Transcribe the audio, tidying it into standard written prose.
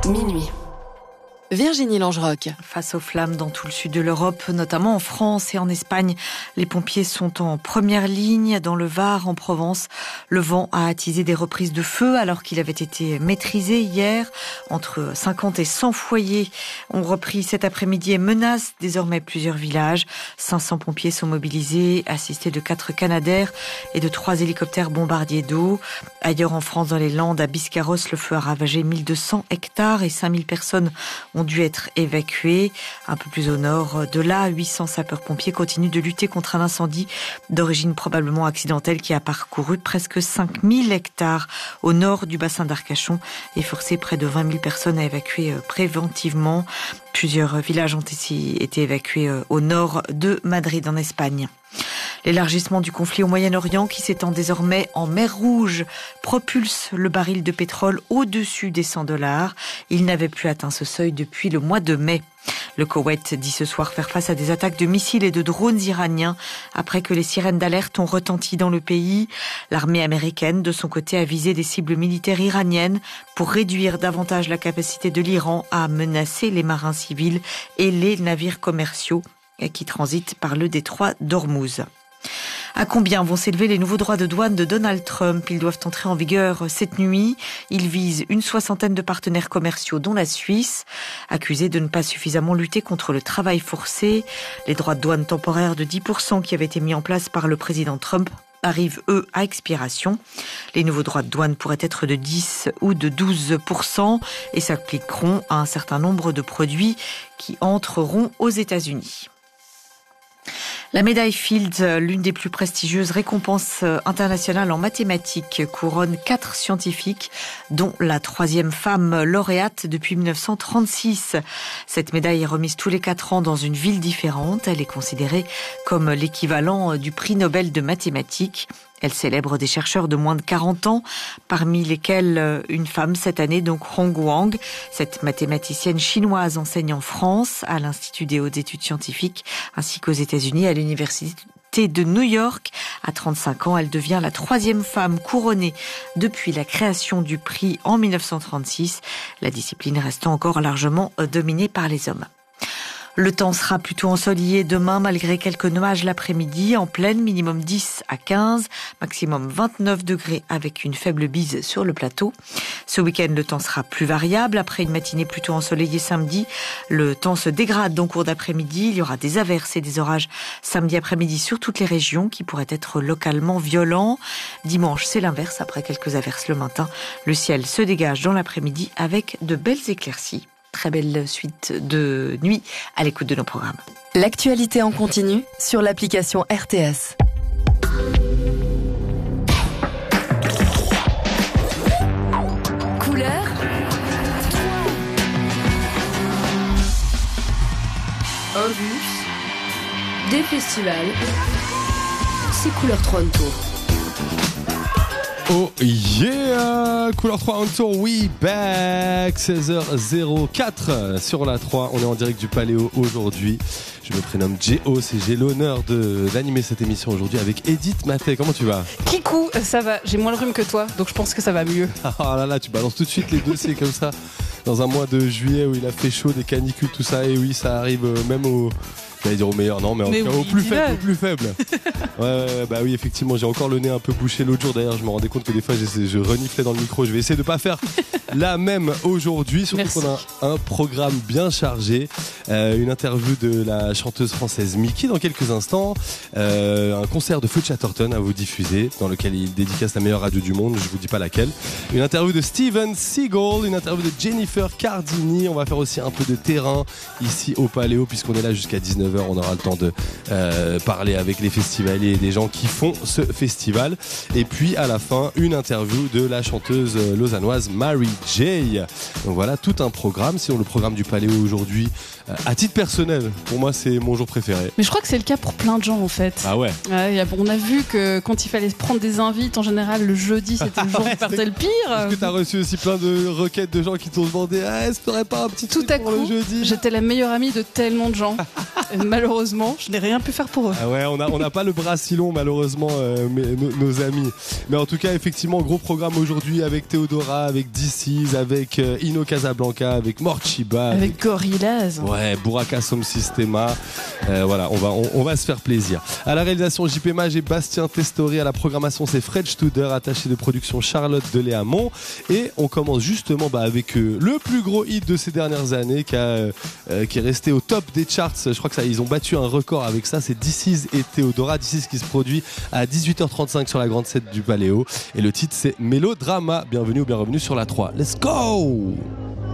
Minuit. Virginie Langerock. Face aux flammes dans tout le sud de l'Europe, notamment en France et en Espagne, les pompiers sont en première ligne. Dans le Var, en Provence, le vent a attisé des reprises de feu alors qu'il avait été maîtrisé hier. Entre 50 et 100 foyers ont repris cet après-midi et menacent désormais plusieurs villages. 500 pompiers sont mobilisés, assistés de 4 Canadair et de 3 hélicoptères bombardiers d'eau. Ailleurs en France, dans les Landes, à Biscarrosse, le feu a ravagé 1200 hectares et 5000 personnes ont dû être évacués. Un peu plus au nord de là, 800 sapeurs-pompiers continuent de lutter contre un incendie d'origine probablement accidentelle qui a parcouru presque 5000 hectares au nord du bassin d'Arcachon et forcé près de 20 000 personnes à évacuer préventivement. Plusieurs villages ont été évacués au nord de Madrid en Espagne. L'élargissement du conflit au Moyen-Orient qui s'étend désormais en mer Rouge propulse le baril de pétrole au-dessus des $100. Il n'avait plus atteint ce seuil depuis le mois de mai. Le Koweït dit ce soir faire face à des attaques de missiles et de drones iraniens après que les sirènes d'alerte ont retenti dans le pays. L'armée américaine, de son côté, a visé des cibles militaires iraniennes pour réduire davantage la capacité de l'Iran à menacer les marins civils et les navires commerciaux qui transitent par le détroit d'Ormuz. À combien vont s'élever les nouveaux droits de douane de Donald Trump ? Ils doivent entrer en vigueur cette nuit. Ils visent une soixantaine de partenaires commerciaux, dont la Suisse, accusés de ne pas suffisamment lutter contre le travail forcé. Les droits de douane temporaires de 10% qui avaient été mis en place par le président Trump arrivent, eux, à expiration. Les nouveaux droits de douane pourraient être de 10 ou de 12% et s'appliqueront à un certain nombre de produits qui entreront aux États-Unis. La médaille Fields, l'une des plus prestigieuses récompenses internationales en mathématiques, couronne 4 scientifiques, dont la 3e femme lauréate depuis 1936. Cette médaille est remise tous les 4 ans dans une ville différente. Elle est considérée comme l'équivalent du prix Nobel de mathématiques. Elle célèbre des chercheurs de moins de 40 ans, parmi lesquels une femme cette année, donc Hong Wang. Cette mathématicienne chinoise enseigne en France, à l'Institut des hautes études scientifiques, ainsi qu'aux États-Unis, à l'Université de New York. À 35 ans, elle devient la 3e femme couronnée depuis la création du prix en 1936, la discipline restant encore largement dominée par les hommes. Le temps sera plutôt ensoleillé demain malgré quelques nuages l'après-midi. En pleine, minimum 10 à 15, maximum 29 degrés avec une faible bise sur le plateau. Ce week-end, le temps sera plus variable. Après une matinée plutôt ensoleillée samedi, le temps se dégrade en cours d'après-midi. Il y aura des averses et des orages samedi après-midi sur toutes les régions qui pourraient être localement violents. Dimanche, c'est l'inverse. Après quelques averses le matin, le ciel se dégage dans l'après-midi avec de belles éclaircies. Très belle suite de nuit à l'écoute de nos programmes. L'actualité en continu sur l'application RTS. Couleur 3. Un bus, des festivals, c'est Couleur 3 en tour. Oh yeah, Couleur 3 on tour, we back, 16h04 sur la 3, on est en direct du Paléo aujourd'hui. Je me prénomme J.O. et j'ai l'honneur d'animer cette émission aujourd'hui avec Edith Mathé. Comment tu vas ? Kikou, ça va, j'ai moins le rhume que toi, donc je pense que ça va mieux. Ah là là, tu balances tout de suite les dossiers comme ça, dans un mois de juillet où il a fait chaud, des canicules, tout ça, et oui, ça arrive même au... J'allais dire au meilleur, non, mais en tout cas au plus faible. Ouais, bah oui, effectivement, j'ai encore le nez un peu bouché l'autre jour. D'ailleurs, je me rendais compte que des fois, je reniflais dans le micro. Je vais essayer de pas faire la même aujourd'hui. Surtout qu'on a un programme bien chargé. Une interview de la chanteuse française Miki dans quelques instants. Un concert de Feu Chatterton à vous diffuser, dans lequel il dédicace la meilleure radio du monde. Je vous dis pas laquelle. Une interview de Steven Seagal, une interview de Jennifer Cardini. On va faire aussi un peu de terrain ici au Paléo, puisqu'on est là jusqu'à 19h. On aura le temps de parler avec les festivaliers et des gens qui font ce festival. Et puis à la fin, une interview de la chanteuse lausannoise Mary J. Donc voilà, tout un programme. Sinon, le programme du Paléo aujourd'hui, À titre personnel, pour moi, c'est mon jour préféré. Mais je crois que c'est le cas pour plein de gens en fait. Ah ouais. On a vu que quand il fallait prendre des invites, en général, le jeudi, c'était le jour qui partait le pire. Est-ce que t'as reçu aussi plein de requêtes de gens qui t'ont demandé est-ce que t'aurais pas un petit truc pour le jeudi? J'étais la meilleure amie de tellement de gens. Malheureusement, je n'ai rien pu faire pour eux. Ah ouais, on n'a pas le bras si long, malheureusement, nos amis. Mais en tout cas, effectivement, gros programme aujourd'hui avec Théodora, avec DC's, avec Ino Casablanca, avec Morchiba, avec Gorillaz. Ouais, Buraka Sound Systema. Voilà, on va se faire plaisir. À la réalisation, JP Mage et Bastien Testori. À la programmation, c'est Fred Studer, attaché de production Charlotte Deléamont. Et on commence justement avec le plus gros hit de ces dernières années qui est resté au top des charts. Je crois que ils ont battu un record avec ça. C'est DC's et Théodora. DC's qui se produit à 18h35 sur la grande scène du Paléo. Et le titre, c'est Mélodrama. Bienvenue ou bienvenue sur la 3. Let's go!